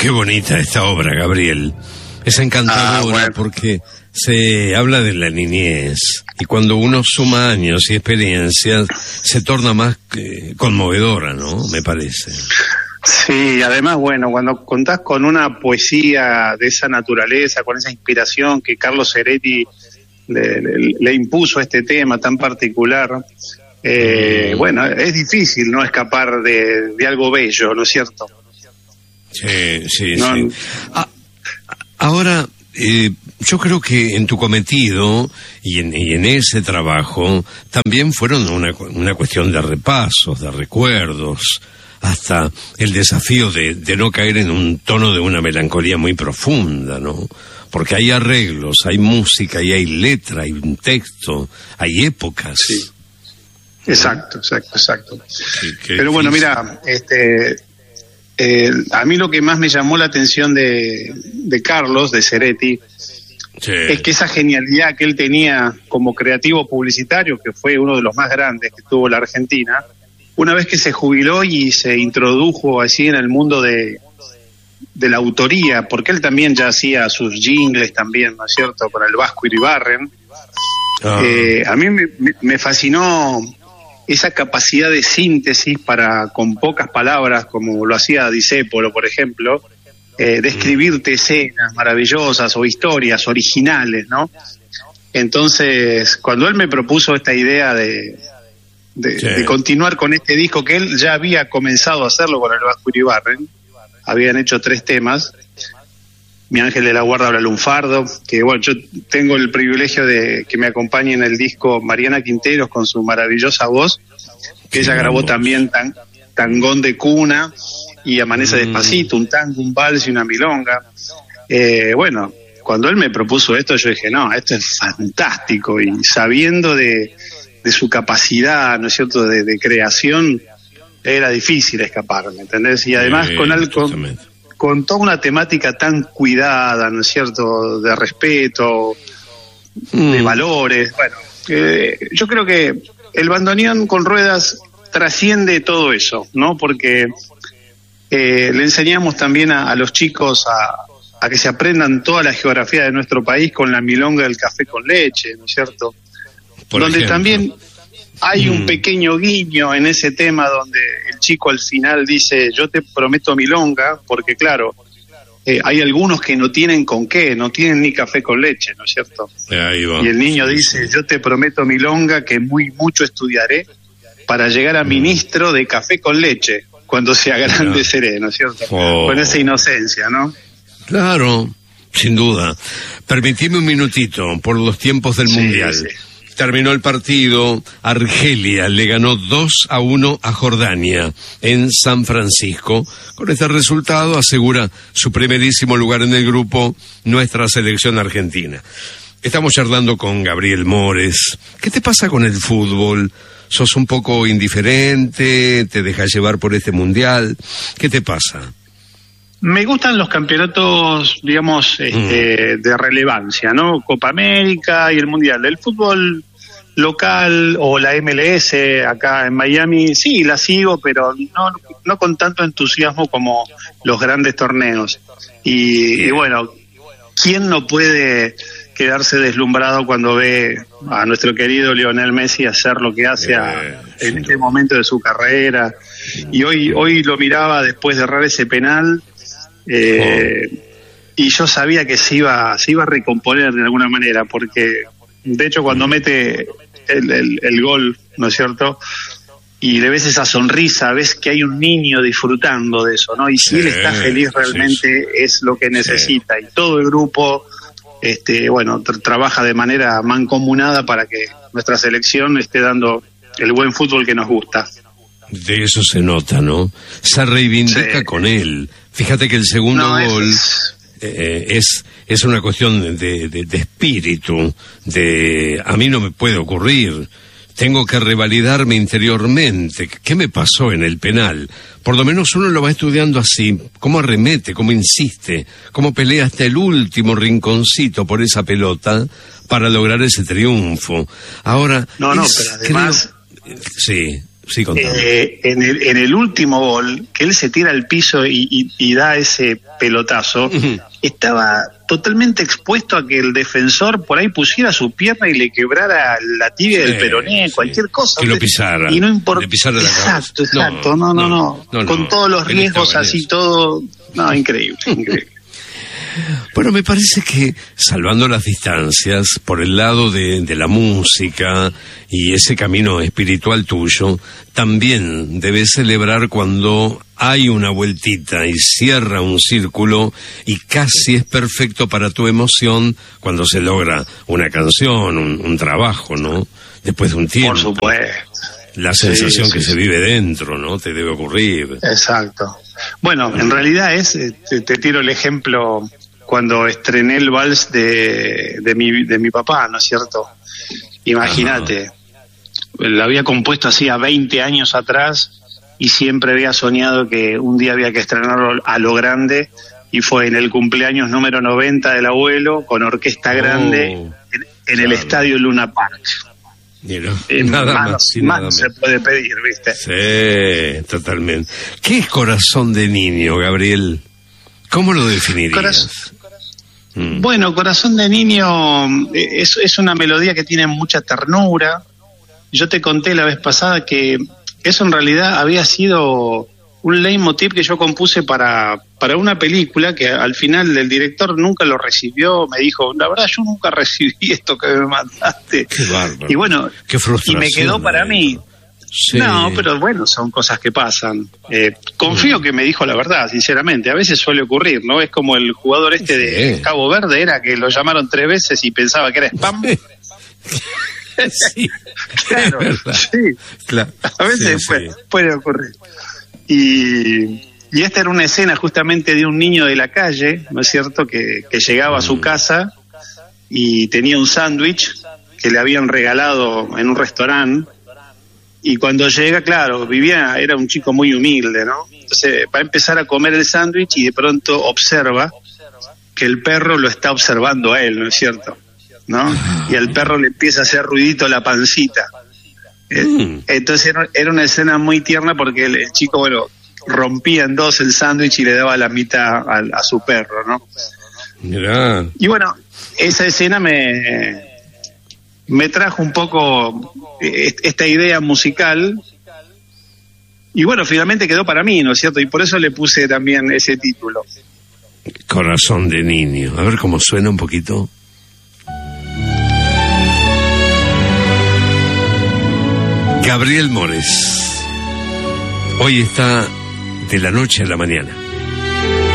Qué bonita esta obra, Gabriel. Es encantadora porque se habla de la niñez y cuando uno suma años y experiencias se torna más conmovedora, ¿no? Me parece. Sí, además, bueno, cuando contás con una poesía de esa naturaleza, con esa inspiración que Carlos Ceretti le impuso a este tema tan particular, bueno, es difícil no escapar de algo bello, ¿no es cierto? Sí. Ahora, yo creo que en tu cometido y en ese trabajo también fueron una cuestión de repasos, de recuerdos, hasta el desafío de no caer en un tono de una melancolía muy profunda, ¿no? Porque hay arreglos, hay música y hay letra, hay un texto, hay épocas. Sí. Exacto. Sí, pero bueno, mira, a mí lo que más me llamó la atención de Carlos, de Ceretti, es que esa genialidad que él tenía como creativo publicitario, que fue uno de los más grandes que tuvo la Argentina, una vez que se jubiló y se introdujo así en el mundo de la autoría, porque él también ya hacía sus jingles también, ¿no es cierto?, con el Vasco Iribarren. A mí me fascinó esa capacidad de síntesis para, con pocas palabras, como lo hacía Discépolo, por ejemplo, describirte escenas maravillosas o historias originales, ¿no? Entonces, cuando él me propuso esta idea de continuar con este disco, que él ya había comenzado a hacerlo con el Vasco Iribarren, habían hecho 3 temas, Mi Ángel de la Guarda habla lunfardo, que bueno, yo tengo el privilegio de que me acompañe en el disco Mariana Quinteros con su maravillosa voz, que ella grabó también Tangón de Cuna y Amanece Despacito, un tango, un vals y una milonga. Bueno, cuando él me propuso esto, yo dije, no, esto es fantástico, y sabiendo de su capacidad, ¿no es cierto?, de creación, era difícil escaparme, ¿entendés? Y además con toda una temática tan cuidada, ¿no es cierto?, de respeto, de valores. Bueno, yo creo que el bandoneón con ruedas trasciende todo eso, ¿no? Porque le enseñamos también a los chicos a que se aprendan toda la geografía de nuestro país con la milonga del café con leche, ¿no es cierto? Donde también hay un pequeño guiño en ese tema donde el chico al final dice, yo te prometo milonga, porque claro, hay algunos que no tienen con qué, no tienen ni café con leche, ¿no es cierto? Ahí va. Y el niño dice, yo te prometo milonga que mucho estudiaré para llegar a ministro de café con leche, cuando sea grande seré, ¿no es cierto? Con esa inocencia, ¿no? Claro, sin duda. Permitime un minutito, por los tiempos del Mundial. Sí. Terminó el partido, Argelia le ganó 2-1 a Jordania en San Francisco. Con este resultado asegura su primerísimo lugar en el grupo nuestra selección argentina. Estamos charlando con Gabriel Mores. ¿Qué te pasa con el fútbol? ¿Sos un poco indiferente? ¿Te dejas llevar por este mundial? ¿Qué te pasa? Me gustan los campeonatos, digamos, de relevancia, ¿no? Copa América y el Mundial. El fútbol local o la MLS acá en Miami, sí, la sigo, pero no con tanto entusiasmo como los grandes torneos. Y bueno, ¿quién no puede quedarse deslumbrado cuando ve a nuestro querido Lionel Messi hacer lo que hace en este momento de su carrera? Y hoy lo miraba después de errar ese penal. Y yo sabía que se iba a recomponer de alguna manera, porque de hecho cuando mete el gol, ¿no es cierto?, y le ves esa sonrisa, ves que hay un niño disfrutando de eso, ¿no? Y si él está feliz realmente es lo que necesita, y todo el grupo bueno, trabaja de manera mancomunada para que nuestra selección esté dando el buen fútbol que nos gusta. De eso se nota, ¿no? Se reivindica con él. Fíjate que el segundo gol es una cuestión de espíritu, a mí no me puede ocurrir, tengo que revalidarme interiormente. ¿Qué me pasó en el penal? Por lo menos uno lo va estudiando así, cómo arremete, cómo insiste, cómo pelea hasta el último rinconcito por esa pelota para lograr ese triunfo. Ahora, pero además... Sí, Sí, en el último gol, que él se tira al piso y da ese pelotazo, estaba totalmente expuesto a que el defensor por ahí pusiera su pierna y le quebrara la tibia del peroné, cualquier cosa. Que lo pisara. Y no importa. Le pisara la cabeza. Exacto. No. Con todos los riesgos así, todo. No, increíble. Bueno, me parece que, salvando las distancias, por el lado de la música y ese camino espiritual tuyo, también debes celebrar cuando hay una vueltita y cierra un círculo y casi es perfecto para tu emoción cuando se logra una canción, un trabajo, ¿no? Después de un tiempo. Por supuesto. La sensación que se vive dentro, ¿no? Te debe ocurrir. Exacto. Bueno, en realidad te tiro el ejemplo cuando estrené el vals de mi papá, ¿no es cierto? Imagínate, lo había compuesto hacía 20 años atrás y siempre había soñado que un día había que estrenarlo a lo grande, y fue en el cumpleaños número 90 del abuelo, con orquesta grande, en el estadio Luna Park. Nada más se puede pedir, ¿viste? Sí, totalmente. ¿Qué es Corazón de Niño, Gabriel? ¿Cómo lo definirías? Bueno, Corazón de Niño es una melodía que tiene mucha ternura. Yo te conté la vez pasada que eso en realidad había sido un leitmotiv que yo compuse para una película que al final el director nunca lo recibió. Me dijo, la verdad yo nunca recibí esto que me mandaste. Qué bárbaro. Y bueno, qué frustración, y me quedó para mí. Sí. No, pero bueno, son cosas que pasan. Confío que me dijo la verdad, sinceramente. A veces suele ocurrir, ¿no? Es como el jugador de Cabo Verde, era que lo llamaron 3 veces y pensaba que era spam. Sí, claro, claro. A veces puede ocurrir. Y esta era una escena justamente de un niño de la calle, ¿no es cierto?, que llegaba a su casa y tenía un sándwich que le habían regalado en un restaurante. Y cuando llega, claro, era un chico muy humilde, ¿no? Entonces va a empezar a comer el sándwich y de pronto observa que el perro lo está observando a él, ¿no es cierto? ¿No? Y al perro le empieza a hacer ruidito la pancita. Entonces era una escena muy tierna porque el chico, bueno, rompía en dos el sándwich y le daba la mitad a su perro, ¿no? Mirá. Y bueno, esa escena me trajo un poco esta idea musical y bueno, finalmente quedó para mí, ¿no es cierto? Y por eso le puse también ese título. Corazón de Niño. A ver cómo suena un poquito. Gabriel Mores. Hoy está de la noche a la mañana.